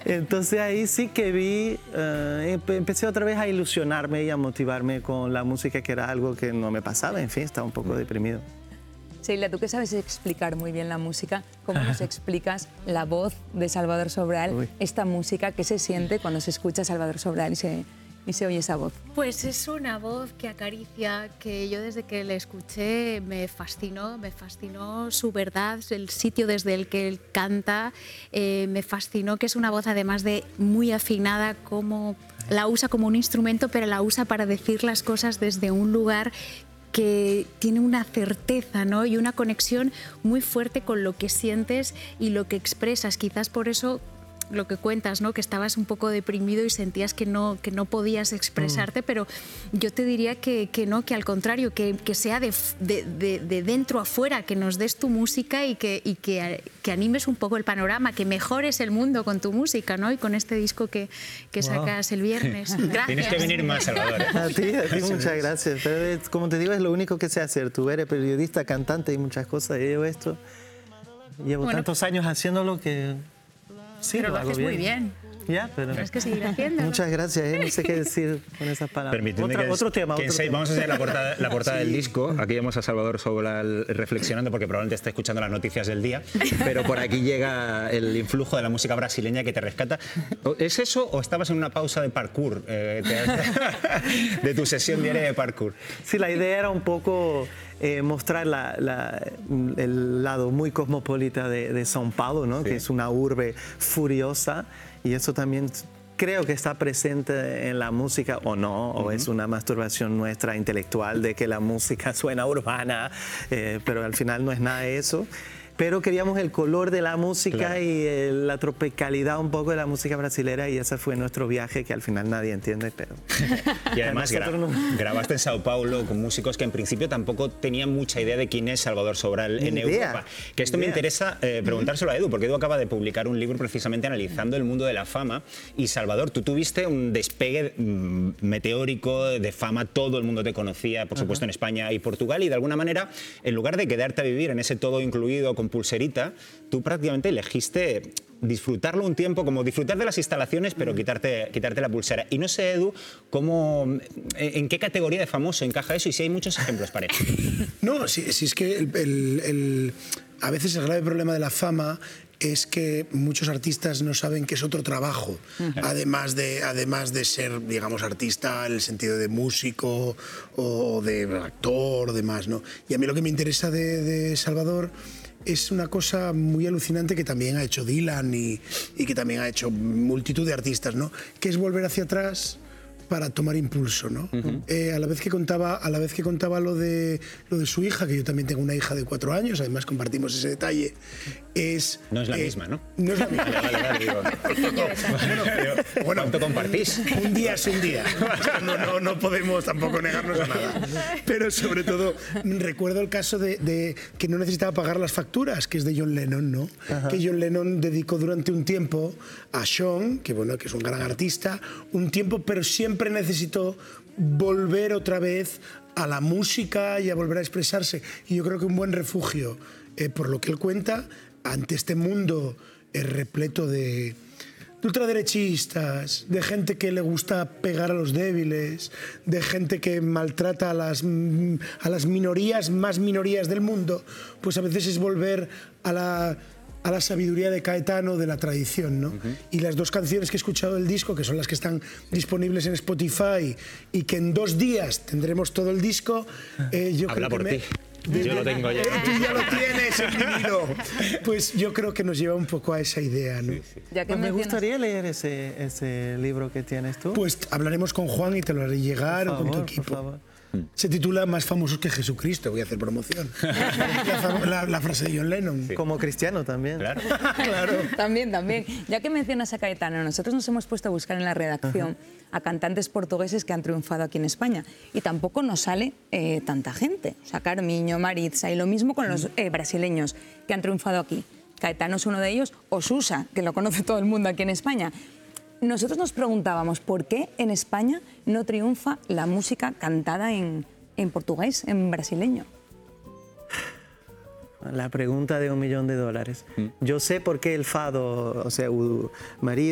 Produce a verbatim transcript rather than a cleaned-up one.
Entonces ahí sí que vi, eh, empecé otra vez a ilusionarme y a motivarme con la música, que era algo que no me pasaba, en fin, estaba un poco deprimido. Sheila, tú que sabes explicar muy bien la música, ¿cómo nos explicas la voz de Salvador Sobral, Uy. esta música, qué se siente cuando se escucha a Salvador Sobral y se, y se oye esa voz? Pues es una voz que acaricia, que yo desde que le escuché me fascinó, me fascinó su verdad, el sitio desde el que él canta, eh, me fascinó que es una voz además de muy afinada, como la usa como un instrumento, pero la usa para decir las cosas desde un lugar que tiene una certeza, ¿no? Y una conexión muy fuerte con lo que sientes y lo que expresas. Quizás por eso lo que cuentas, ¿no? Que estabas un poco deprimido y sentías que no, que no podías expresarte, mm. pero yo te diría que, que no, que al contrario, que, que sea de, de, de, de dentro a fuera, que nos des tu música y, que, y que, que animes un poco el panorama, que mejores el mundo con tu música, ¿no? Y con este disco que, que wow. sacas el viernes. Gracias. Tienes que venir más, Salvador. ¿eh? A ti, a ti muchas gracias. Pero como te digo, es lo único que sé hacer. Tú eres periodista, cantante y muchas cosas. Y yo esto, llevo bueno, tantos años haciéndolo que... Sí, pero lo, lo haces bien. muy bien. Ya, pero tienes que seguir haciendo. Muchas gracias, ¿eh? No sé qué decir con esas palabras. Permitidme Otra, que, otro tema. Que otro seis, tema. Vamos a hacer la portada, la portada sí. del disco. Aquí vemos a Salvador Sobral reflexionando porque probablemente está escuchando las noticias del día, pero por aquí llega el influjo de la música brasileña que te rescata. ¿Es eso o estabas en una pausa de parkour? Eh, te, de tu sesión diaria de parkour. Sí, la idea era un poco... Eh, mostrar la, la, el lado muy cosmopolita de, de São Paulo, ¿no? Sí. Que es una urbe furiosa, y eso también creo que está presente en la música, o no, o uh-huh. es una masturbación nuestra intelectual de que la música suena urbana, eh, pero al final no es nada de eso. Pero queríamos el color de la música claro. y eh, la tropicalidad un poco de la música brasilera, y ese fue nuestro viaje que al final nadie entiende, pero... Y además gra no... grabaste en Sao Paulo con músicos que en principio tampoco tenían mucha idea de quién es Salvador Sobral Ni en idea. Europa. Que esto Ni me idea. interesa eh, preguntárselo a Edu, porque Edu acaba de publicar un libro precisamente analizando el mundo de la fama. Y Salvador, tú tuviste un despegue mm, meteórico de fama, todo el mundo te conocía, por supuesto, uh-huh. en España y Portugal, y de alguna manera, en lugar de quedarte a vivir en ese todo incluido con pulserita, tú prácticamente elegiste disfrutarlo un tiempo, como disfrutar de las instalaciones, pero quitarte, quitarte la pulsera. Y no sé, Edu, cómo, en qué categoría de famoso encaja eso y si hay muchos ejemplos para eso. No, si, si es que el, el, el, a veces el grave problema de la fama es que muchos artistas no saben que es otro trabajo, uh-huh. además, de, además de ser, digamos, artista en el sentido de músico o de actor o demás, ¿no? Y a mí lo que me interesa de, de Salvador es una cosa muy alucinante que también ha hecho Dylan y, y que también ha hecho multitud de artistas, ¿no? Que es volver hacia atrás para tomar impulso, ¿no? Uh-huh. eh, a la vez que contaba, a la vez que contaba lo de lo de su hija, que yo también tengo una hija de cuatro años, además compartimos ese detalle. Es no es la eh, misma, ¿no? No es la misma. Vale, vale, vale, digo. bueno, pero, bueno, ¿cuánto compartís? Un día es un día. O sea, no, no, no podemos tampoco negarnos a nada. Pero sobre todo recuerdo el caso de, de que no necesitaba pagar las facturas, que es de John Lennon, ¿no? Ajá. Que John Lennon dedicó durante un tiempo a Sean, que bueno, que es un gran artista, un tiempo, pero siempre necesitó volver otra vez a la música y a volver a expresarse. Y yo creo que un buen refugio, eh, por lo que él cuenta, ante este mundo eh, repleto de, de ultraderechistas, de gente que le gusta pegar a los débiles, de gente que maltrata a las, a las minorías, más minorías del mundo, pues a veces es volver a la... a la sabiduría de Caetano, de la tradición, ¿no? Uh-huh. Y las dos canciones que he escuchado del disco, que son las que están disponibles en Spotify y que en dos días tendremos todo el disco, eh, yo Habla creo por que ti. me... Yo lo tengo ya. Tú ya lo tienes en vinilo. Pues yo creo que nos lleva un poco a esa idea, ¿no? Sí, sí. Ya que pues me gustaría leer ese, ese libro que tienes tú. Pues hablaremos con Juan y te lo haré llegar, por favor, o con tu equipo. Por favor. Se titula Más famosos que Jesucristo, voy a hacer promoción. la, la, la frase de John Lennon. Sí. Como cristiano también. Claro. Claro. También, también. Ya que mencionas a Caetano, nosotros nos hemos puesto a buscar en la redacción uh-huh. a cantantes portugueses que han triunfado aquí en España y tampoco nos sale eh, tanta gente. O sea, Carmiño, Maritza, y lo mismo con los eh, brasileños que han triunfado aquí. Caetano es uno de ellos, o Susa, que lo conoce todo el mundo aquí en España. Nosotros nos preguntábamos por qué en España no triunfa la música cantada en, en portugués, en brasileño. La pregunta de un millón de dólares. ¿Mm? Yo sé por qué el fado, o sea, María